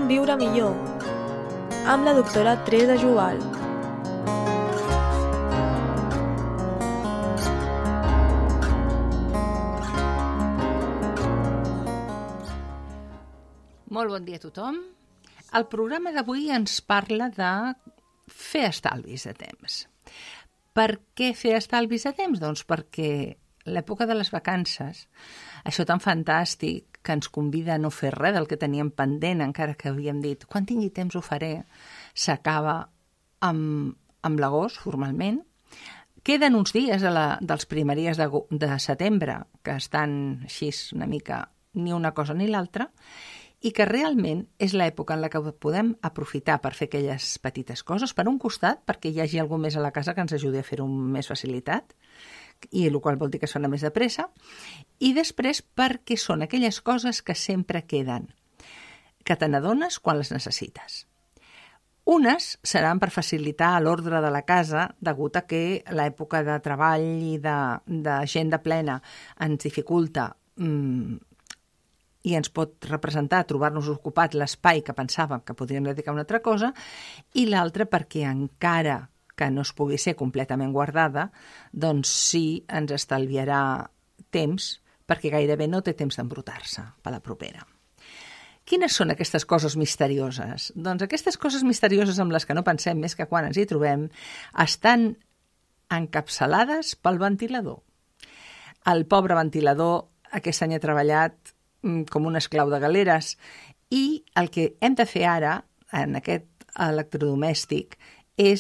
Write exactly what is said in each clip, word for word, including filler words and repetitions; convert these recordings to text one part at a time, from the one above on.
viure millor, amb la doctora Teresa Jubal. Molt bon dia a tothom. El programa d'avui ens parla de fer estalvis de temps. Per què fer estalvis de temps? Doncs perquè l'època de les vacances, això tan fantàstic que ens convida a no fer res del que teníem pendent, encara que havíem dit quan tingui temps ho faré, s'acaba amb, amb l'agost formalment. Queden uns dies de la, dels primeries de, de setembre que estan així una mica ni una cosa ni l'altra, i que realment és l'època en la que podem aprofitar per fer aquelles petites coses, per un costat, perquè hi hagi algú més a la casa que ens ajudi a fer-ho amb més facilitat, i el qual vol dir que sona més de pressa, i després perquè són aquelles coses que sempre queden, que te n'adones quan les necessites. Unes seran per facilitar l'ordre de la casa, degut a que l'època de treball i d'agenda plena ens dificulta mmm, i ens pot representar trobar-nos ocupat l'espai que pensàvem que podríem dedicar a una altra cosa, i l'altra perquè encara que no es pugui ser completament guardada, doncs sí ens estalviarà temps, perquè gairebé no té temps d'embrutar-se per la propera. Quines són aquestes coses misterioses? Doncs aquestes coses misterioses amb les que no pensem més que quan ens hi trobem estan encapçalades pel ventilador. El pobre ventilador aquest any ha treballat com un esclau de galeres, i el que hem de fer ara en aquest electrodomèstic és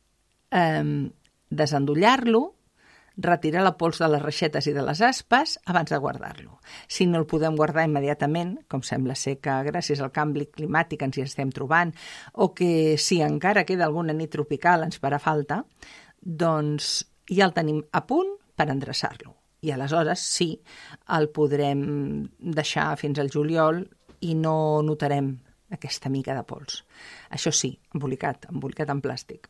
eh, desendollar-lo, retirar la pols de les reixetes i de les aspes abans de guardar-lo. Si no el podem guardar immediatament, com sembla ser que gràcies al canvi climàtic ens hi estem trobant, o que si encara queda alguna nit tropical ens farà falta, doncs ja el tenim a punt per endreçar-lo. I aleshores sí, el podrem deixar fins al juliol i no notarem aquesta mica de pols. Això sí, embolicat, embolicat en plàstic.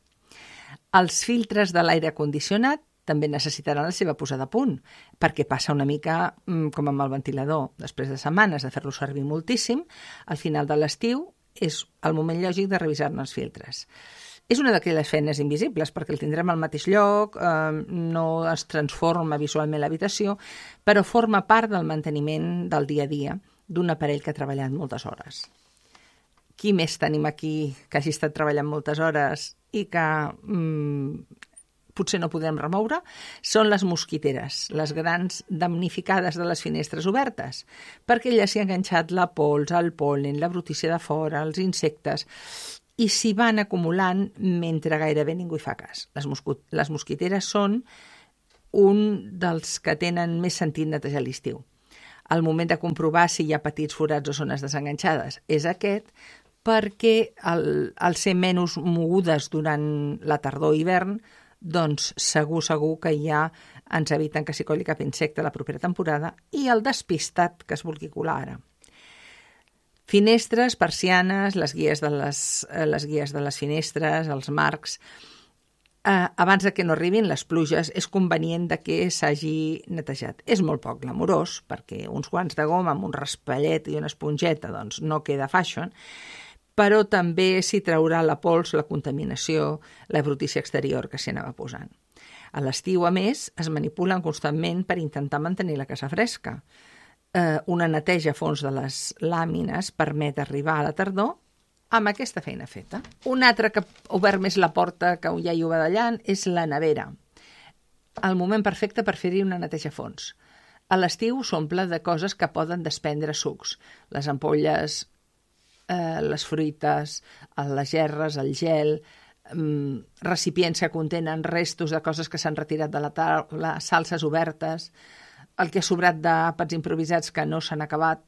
Els filtres de l'aire condicionat també necessitaran la seva posada a punt, perquè passa una mica com amb el ventilador. Després de setmanes de fer-lo servir moltíssim, al final de l'estiu és el moment lògic de revisar-ne els filtres. És una d'aquelles feines invisibles, perquè el tindrem al mateix lloc, eh, no es transforma visualment l'habitació, però forma part del manteniment del dia a dia d'un aparell que ha treballat moltes hores. Qui més tenim aquí que hagi estat treballant moltes hores i que mm, potser no podem remoure? Són les mosquiteres, les grans damnificades de les finestres obertes, perquè allà s'hi ha enganxat la pols, el pol·len, la brutícia de fora, els insectes, i s'hi van acumulant mentre gairebé ningú hi fa cas. Les, mosqu- les mosquiteres són un dels que tenen més sentit netejar l'estiu. El moment de comprovar si hi ha petits forats o zones desenganxades és aquest, perquè al, al ser menys mogudes durant la tardor i hivern, doncs segur, segur que ja ens eviten que s'hi colli cap insecte la propera temporada, i el despistat que es vulgui colar ara. Finestres, persianes, les guies de les, les guies de les finestres, els marcs. Eh, abans de que no arribin les pluges, és convenient de que s'hagi netejat. És molt poc glamurós, perquè uns guants de goma amb un raspallet i una esponjeta doncs, no queda fashion, però també s'hi traurà la pols, la contaminació, la brutícia exterior que s'hi anava posant. A l'estiu, a més, es manipulen constantment per intentar mantenir la casa fresca. Una neteja a fons de les làmines permet arribar a la tardor amb aquesta feina feta. Un altre que ha obert més la porta que ja hi ho badallant és la nevera. El moment perfecte per fer-hi una neteja a fons. A l'estiu s'omple de coses que poden desprendre sucs. Les ampolles, eh, les fruites, les gerres, el gel, eh, recipients que contenen restos de coses que s'han retirat de la taula, salses obertes, el que ha sobrat d'àpats improvisats que no s'han acabat.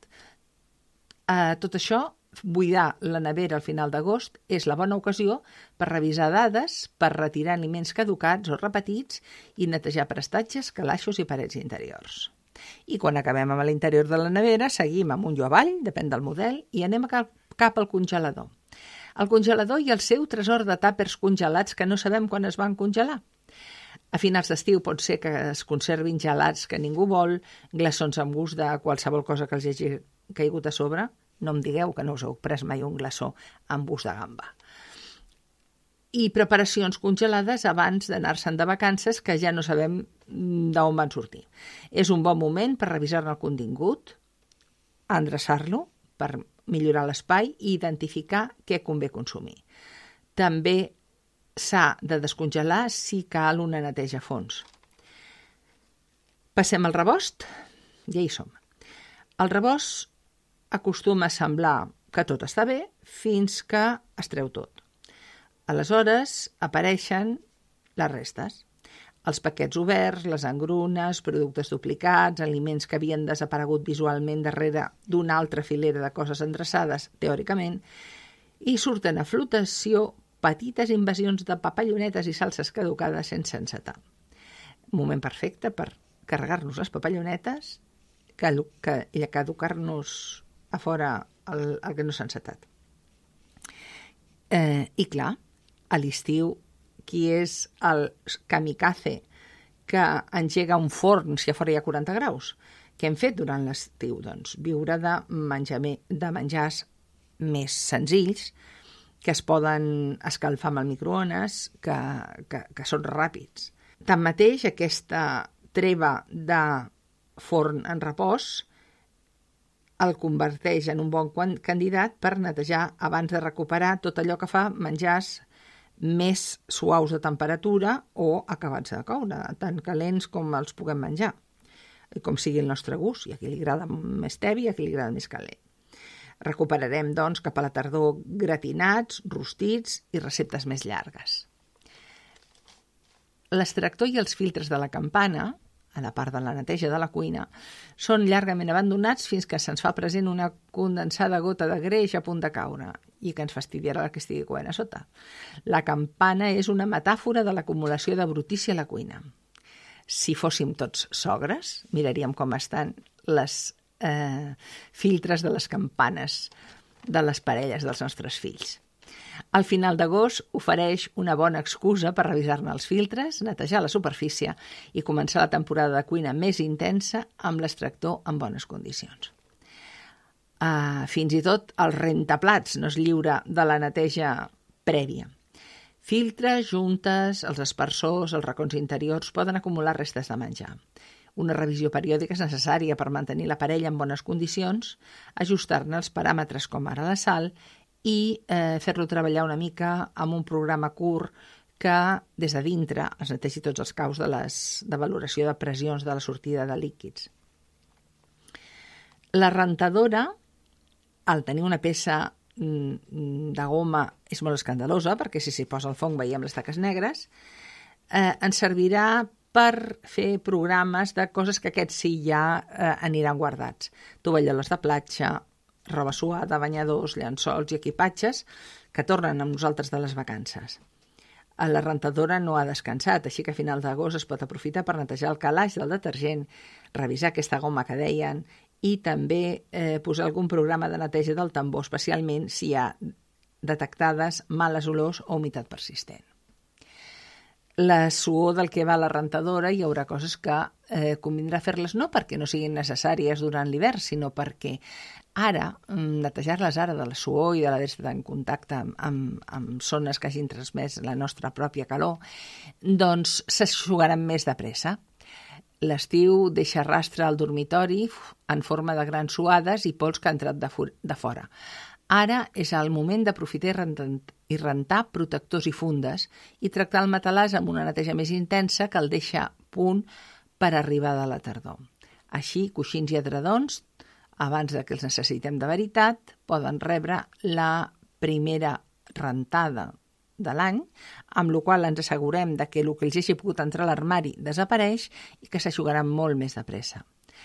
Eh, tot això, buidar la nevera al final d'agost és la bona ocasió per revisar dades, per retirar aliments caducats o repetits i netejar prestatges, calaixos i parets interiors. I quan acabem amb l'interior de la nevera, seguim amunt o avall, depèn del model, i anem cap, cap al congelador. El congelador i el seu tresor de tàpers congelats que no sabem quan es van congelar. A finals d'estiu pot ser que es conservin gelats que ningú vol, glaçons amb gust de qualsevol cosa que els hagi caigut a sobre, No em digueu que no us heu pres mai un glaçó amb gust de gamba. I preparacions congelades abans d'anar-se'n de vacances que ja no sabem d'on van sortir. És un bon moment per revisar-ne el contingut, endreçar-lo per millorar l'espai i identificar què convé consumir. També s'ha de descongelar si cal una neteja a fons. Passem al rebost? Ja hi som. El rebost acostuma a semblar que tot està bé fins que es treu tot. Aleshores apareixen les restes. Els paquets oberts, les engrunes, productes duplicats, aliments que havien desaparegut visualment darrere d'una altra filera de coses endreçades, teòricament, i surten a flotació petites invasions de papallonetes i salses caducades sense encetar. Moment perfecte per carregar-nos les papallonetes, que caducar-nos a fora el, el que no s'ha encetat. Eh, I clar, a l'estiu, qui és el kamikaze que engega un forn si a fora hi ha quaranta graus? Què hem fet durant l'estiu? Doncs viure de, menjar, de menjars més senzills, que es poden escalfar amb el microones, que, que, que són ràpids. Tanmateix, aquesta treva de forn en repòs el converteix en un bon candidat per netejar abans de recuperar tot allò que fa menjars més suaus de temperatura o acabats de coure, tan calents com els puguem menjar, com sigui el nostre gust. I a qui li agrada més tebi, a qui li agrada més calent. Recuperarem, doncs, cap a la tardor gratinats, rostits i receptes més llargues. L'extractor i els filtres de la campana, a la part de la neteja de la cuina, són llargament abandonats fins que se'ns fa present una condensada gota de greix a punt de caure i que ens fastidiarà la que estigui coent a sota. La campana és una metàfora de l'acumulació de brutícia a la cuina. Si fóssim tots sogres, miraríem com estan les eh, filtres de les campanes de les parelles dels nostres fills. Al final d'agost ofereix una bona excusa per revisar-ne els filtres, netejar la superfície i començar la temporada de cuina més intensa amb l'extractor en bones condicions. Uh, fins i tot el rentaplats no es lliura de la neteja prèvia. Filtres, juntes, els aspersors, els racons interiors poden acumular restes de menjar. Una revisió periòdica és necessària per mantenir la parella en bones condicions, ajustar-ne els paràmetres com ara la sal i eh, fer-lo treballar una mica amb un programa curt que des de dintre es netegi tots els caus de, les, de valoració de pressions de la sortida de líquids. La rentadora, al tenir una peça de goma, és molt escandalosa, perquè si s'hi posa el fong veiem les taques negres, eh, ens servirà per fer programes de coses que aquests sí ja eh, aniran guardats. Tovalloles de platja, roba suada, banyadors, llençols i equipatges que tornen amb nosaltres de les vacances. La rentadora no ha descansat, així que a final d'agost es pot aprofitar per netejar el calaix del detergent, revisar aquesta goma que deien i també eh, posar algun programa de neteja del tambor, especialment si hi ha detectades males olors o humitat persistent. La suor del que va a la rentadora hi haurà coses que eh, convindrà fer-les no perquè no siguin necessàries durant l'hivern, sinó perquè ara, netejar-les ara de la suor i de l'haver-se en contacte amb, amb, amb zones que hagin transmès la nostra pròpia calor, doncs s'eixugaran més de pressa. L'estiu deixa rastre al dormitori en forma de grans suades i pols que ha entrat de, de fora. Ara és el moment d'aprofitar i rentar protectors i fundes i tractar el matalàs amb una neteja més intensa que el deixa a punt per arribar de la tardor. Així, coixins i edredons, abans de que els necessitem de veritat, poden rebre la primera rentada de l'any, amb la qual ens assegurem de que el que els hagi pogut entrar a l'armari desapareix i que s'aixugaran molt més de pressa.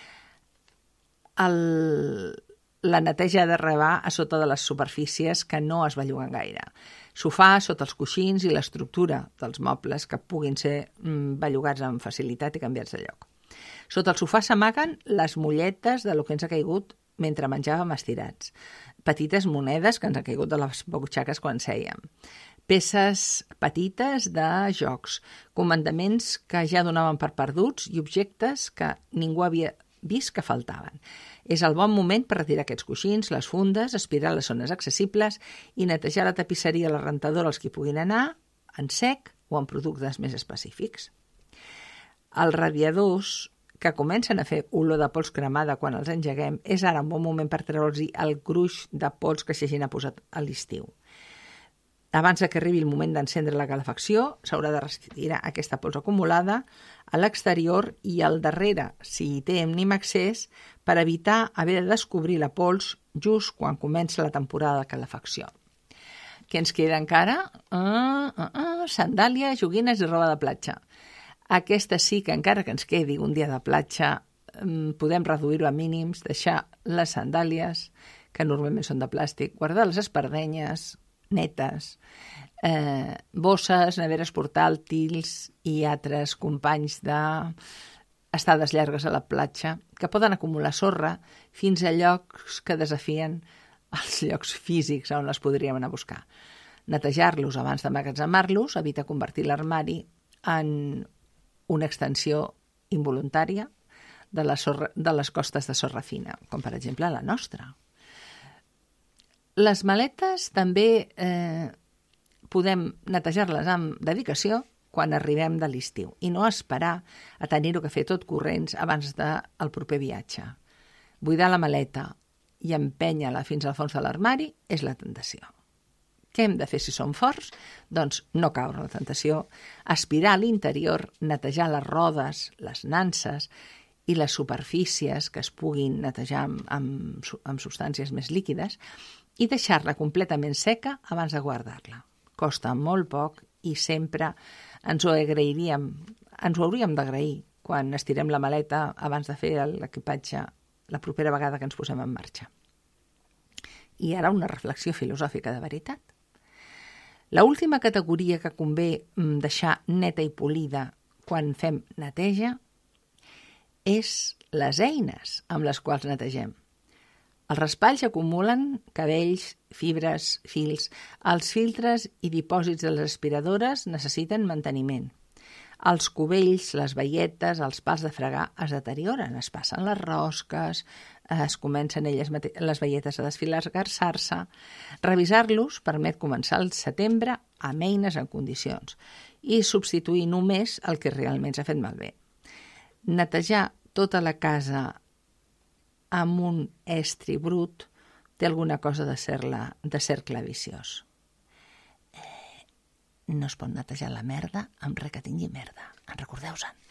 El... La neteja ha d'arribar a sota de les superfícies que no es belluguen gaire. Sofà, sota els coixins i l'estructura dels mobles que puguin ser bellugats amb facilitat i canviats de lloc. Sota el sofà s'amaguen les molletes de lo que ens ha caigut mentre menjàvem estirats. Petites monedes que ens han caigut de les butxaques quan sèiem. Peces petites de jocs, comandaments que ja donaven per perduts i objectes que ningú havia vist que faltaven. És el bon moment per retirar aquests coixins, les fundes, aspirar les zones accessibles i netejar la tapisseria i la rentadora els que puguin anar en sec o en productes més específics. Els radiadors que comencen a fer olor de pols cremada quan els engeguem, és ara un bon moment per treure'ls el gruix de pols que s'hagin posat a l'estiu. Abans que arribi el moment d'encendre la calefacció, s'haurà de retirar aquesta pols acumulada a l'exterior i al darrere, si hi té mínim accés, per evitar haver de descobrir la pols just quan comença la temporada de calefacció. Què ens queda encara? Uh, uh, uh, sandàlies, joguines i roba de platja. Aquesta sí que encara que ens quedi un dia de platja, podem reduir-ho a mínims, deixar les sandàlies, que normalment són de plàstic, guardar les espardenyes netes, eh, bosses, neveres portàtils i altres companys d'estades llargues a la platja, que poden acumular sorra fins a llocs que desafien els llocs físics on les podríem anar a buscar. Netejar-los abans d'emmagatzemar-los evita convertir l'armari en una extensió involuntària de, la sorra, de les costes de sorra fina, com per exemple la nostra. Les maletes també eh, podem netejar-les amb dedicació quan arribem de l'estiu i no esperar a tenir-ho que fer tot corrents abans del proper viatge. Buidar la maleta i empènyer-la fins al fons de l'armari és la tentació. Què hem de fer si som forts? Doncs no caure en la tentació, aspirar a l'interior, netejar les rodes, les nanses i les superfícies que es puguin netejar amb, amb, amb substàncies més líquides i deixar-la completament seca abans de guardar-la. Costa molt poc i sempre ens ho agrairíem, ens ho hauríem d'agrair quan estirem la maleta abans de fer l'equipatge la propera vegada que ens posem en marxa. I ara una reflexió filosòfica de veritat. L'última categoria que convé deixar neta i polida quan fem neteja és les eines amb les quals netegem. Els raspalls acumulen cabells, fibres, fils. Els filtres i dipòsits de les aspiradores necessiten manteniment. Els cubells, les baietes, els pals de fregar es deterioren, es passen les rosques, es comencen elles les baietes a desfilar-se. Revisar-los permet començar el setembre amb eines en condicions i substituir només el que realment s'ha fet malbé. Netejar tota la casa amb un estri brut té alguna cosa de, ser-la, de cercle viciós. No es pot netejar la merda amb res que tingui merda. En recordeu-se'n?